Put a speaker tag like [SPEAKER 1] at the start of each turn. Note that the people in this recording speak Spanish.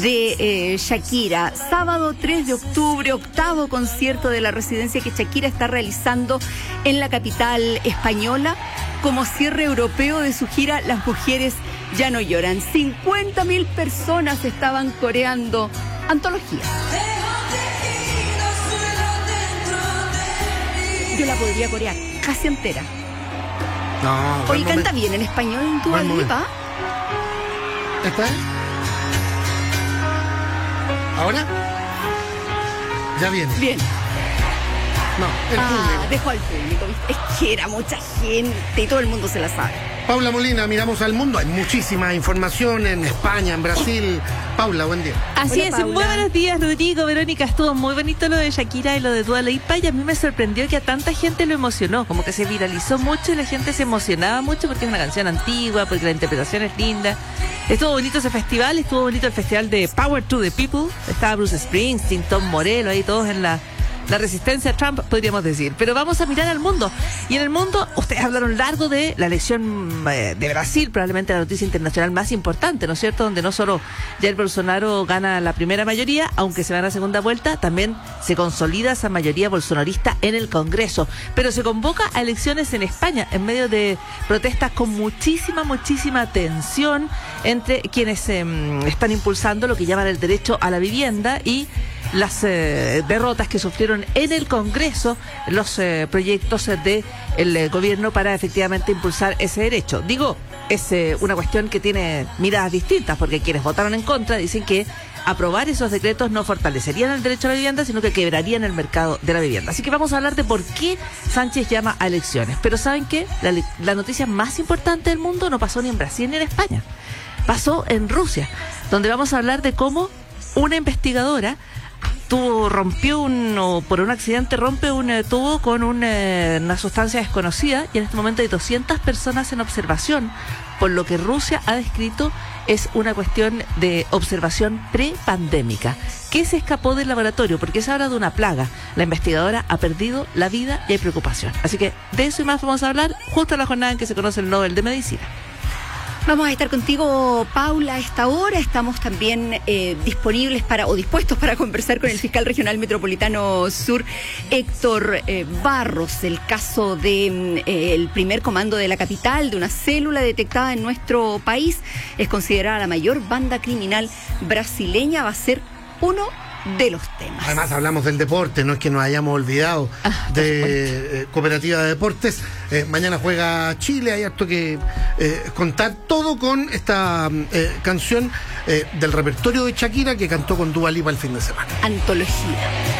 [SPEAKER 1] de Shakira. Sábado 3 de octubre, octavo concierto de la residencia que Shakira está realizando en la capital española como cierre europeo de su gira Las Mujeres Ya No Lloran. 50.000 personas estaban coreando Antología. Yo la podría corear casi entera.
[SPEAKER 2] No,
[SPEAKER 1] Hoy canta bien en español Dua Lipa.
[SPEAKER 2] ¿Esta es? ¿Ahora? Ya viene.
[SPEAKER 1] Bien.
[SPEAKER 2] No, el público.
[SPEAKER 1] Dejó al público, ¿viste? Es que era mucha gente y todo el mundo se la sabe.
[SPEAKER 2] Paula Molina, miramos al mundo. Hay muchísima información en España, en Brasil. Paula, buen día.
[SPEAKER 3] Así
[SPEAKER 1] Hola,
[SPEAKER 3] es,
[SPEAKER 1] Paula.
[SPEAKER 3] muy buenos días, Rodrigo, Verónica. Estuvo muy bonito lo de Shakira y lo de Dua Lipa, y a mí me sorprendió que a tanta gente lo emocionó, como que se viralizó mucho y la gente se emocionaba mucho porque es una canción antigua, porque la interpretación es linda. Estuvo bonito ese festival, estuvo bonito el festival de Power to the People. Estaba Bruce Springsteen, Tom Morello, ahí todos en la resistencia a Trump, podríamos decir. Pero vamos a mirar al mundo. Y en el mundo, ustedes hablaron largo de la elección de Brasil, probablemente la noticia internacional más importante, ¿no es cierto? Donde no solo Jair Bolsonaro gana la primera mayoría, aunque se va a la segunda vuelta, también se consolida esa mayoría bolsonarista en el Congreso. Pero se convoca a elecciones en España, en medio de protestas con muchísima tensión entre quienes están impulsando lo que llaman el derecho a la vivienda y las derrotas que sufrieron en el Congreso los proyectos del gobierno para efectivamente impulsar ese derecho. Digo, es una cuestión que tiene miradas distintas, porque quienes votaron en contra dicen que aprobar esos decretos no fortalecerían el derecho a la vivienda, sino que quebrarían el mercado de la vivienda. Así que vamos a hablar de por qué Sánchez llama a elecciones. Pero ¿saben qué? La noticia más importante del mundo no pasó ni en Brasil ni en España. Pasó en Rusia, donde vamos a hablar de cómo una investigadora por un accidente rompe un tubo con una sustancia desconocida, y en este momento hay 200 personas en observación, por lo que Rusia ha descrito es una cuestión de observación prepandémica. ¿Qué se escapó del laboratorio? Porque se habla de una plaga. La investigadora ha perdido la vida y hay preocupación. Así que de eso y más vamos a hablar justo en la jornada en que se conoce el Nobel de Medicina.
[SPEAKER 1] Vamos a estar contigo, Paula, a esta hora. Estamos también dispuestos para conversar con el fiscal regional metropolitano sur, Héctor Barros, el caso de el primer comando de la capital, de una célula detectada en nuestro país. Es considerada la mayor banda criminal brasileña. Va a ser uno de los temas.
[SPEAKER 2] Además hablamos del deporte, no es que nos hayamos olvidado de Cooperativa de Deportes. Mañana juega Chile, hay harto que contar, todo con esta canción del repertorio de Shakira que cantó con Dua Lipa el fin de semana.
[SPEAKER 1] Antología.